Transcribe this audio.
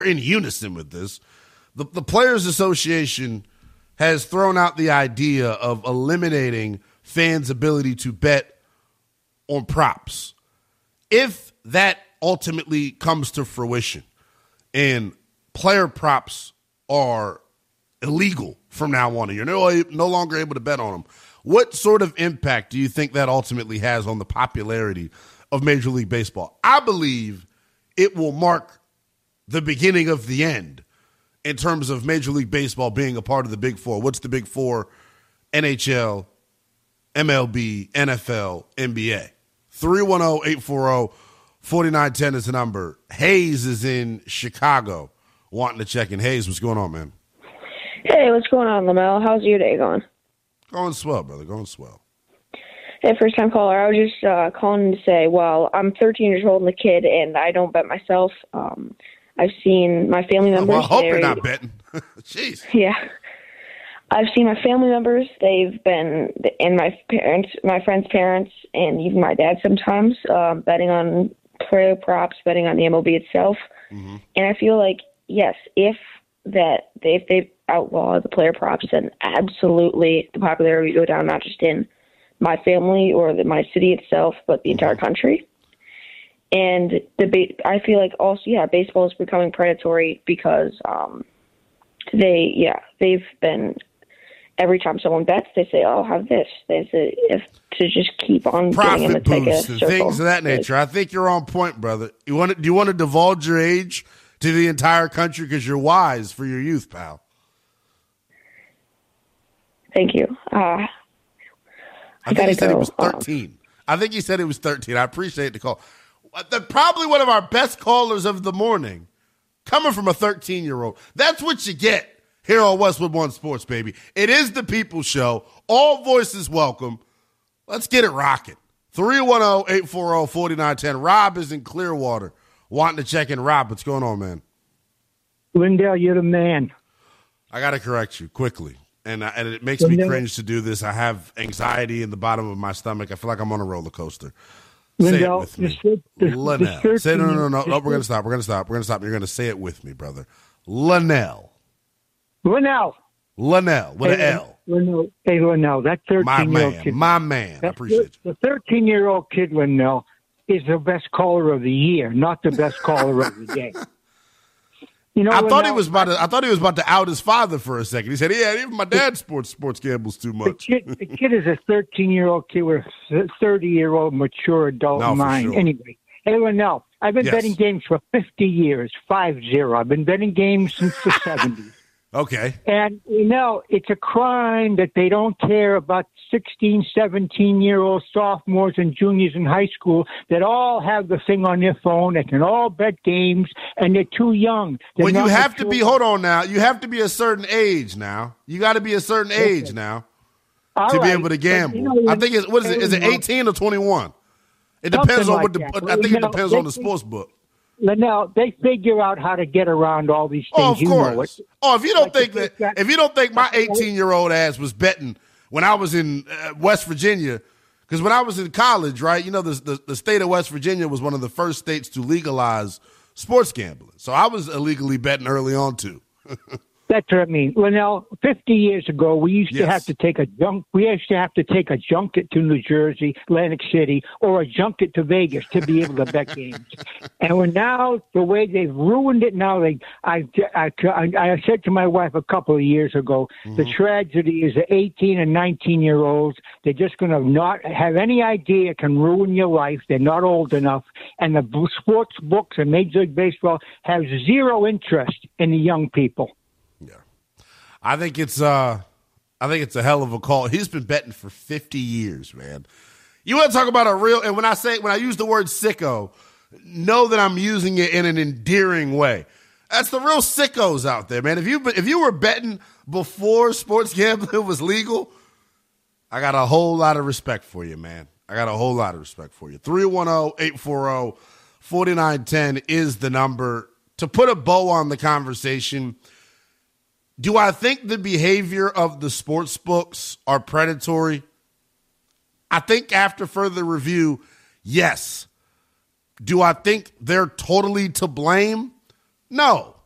in unison with this. The Players Association has thrown out the idea of eliminating fans' ability to bet on props. If that ultimately comes to fruition and player props are illegal from now on, and you're no longer able to bet on them, what sort of impact do you think that ultimately has on the popularity of Major League Baseball? I believe it will mark the beginning of the end in terms of Major League Baseball being a part of the Big Four. What's the Big Four? NHL, MLB, NFL, NBA. 310-840-4910 is the number. Hayes is in Chicago wanting to check in. Hayes, what's going on, man? Hey, what's going on, Lamel? How's your day going? Going swell, brother. Going swell. Hey, first-time caller. I was just calling to say, well, I'm 13 years old and a kid, and I don't bet myself. I've seen my family members. Well, I hope you're not betting. Jeez. Yeah. I've seen my family members. They've been, and my friends' parents, and even my dad sometimes, betting on player props, betting on the MLB itself. Mm-hmm. And I feel like, yes, if they outlaw the player props, then absolutely the popularity would go down, not just in my family or my city itself, but the entire country. And I feel like also, baseball is becoming predatory because they've been, every time someone bets, they say, "Oh, have this." They say to just keep on getting them to take a circle. Things of that nature. I think you're on point, brother. Do you want to divulge your age to the entire country because you're wise for your youth, pal? Thank you. I think he said he was 13. I think he said he was 13. I appreciate the call. Probably one of our best callers of the morning, coming from a 13-year-old. That's what you get here on Westwood One Sports, baby. It is the People's Show. All voices welcome. Let's get it rocking. 310-840-4910. Rob is in Clearwater wanting to check in. Rob, what's going on, man? Lindell, you're the man. I got to correct you quickly. And it makes me cringe to do this. I have anxiety in the bottom of my stomach. I feel like I'm on a roller coaster. Lindell, say it with me. Linnell. Say no. We're going to stop. We're going to stop. You're going to say it with me, brother. Linnell. Linnell. Linnell with an L. Linnell. Hey, Linnell, that 13-year-old kid. My man. I appreciate you. The 13-year-old kid, Linnell, is the best caller of the year, not the best caller of the day. You know, I thought he was about to out his father for a second. He said, "Yeah, even my dad sports gambles too much." The kid is a 13-year-old kid with a 30-year-old mature adult mind. Sure. Anyway, hey, Linnell, I've been betting games for 50 years, 50. I've been betting games since the 70s. Okay. And, it's a crime that they don't care about 16, 17-year-old sophomores and juniors in high school that all have the thing on their phone. They can all bet games, and they're too young. Well, you have to be, hold on now. You have to be a certain age now. You got to be a certain age now to be able to gamble. I think is it 18 or 21? It depends on I think it depends on the sports book. Linnell, they figure out how to get around all these things. Oh, of course. If you don't think if you don't think my 18-year-old ass was betting when I was in West Virginia, because when I was in college, right, the state of West Virginia was one of the first states to legalize sports gambling. So I was illegally betting early on too. That's what I mean. Linnell, 50 years ago, we used to have to take a junket to New Jersey, Atlantic City, or a junket to Vegas to be able to bet games. And now the way they've ruined it now, I said to my wife a couple of years ago, the tragedy is the 18 and 19-year-olds. They're just going to not have any idea it can ruin your life. They're not old enough. And the sports books and Major League Baseball have zero interest in the young people. I think it's a hell of a call. He's been betting for 50 years, man. You want to talk about and when I use the word sicko, know that I'm using it in an endearing way. That's the real sickos out there, man. If you were betting before sports gambling was legal, I got a whole lot of respect for you, man. 310-840-4910 is the number. To put a bow on the conversation, do I think the behavior of the sports books are predatory? I think after further review, yes. Do I think they're totally to blame? No.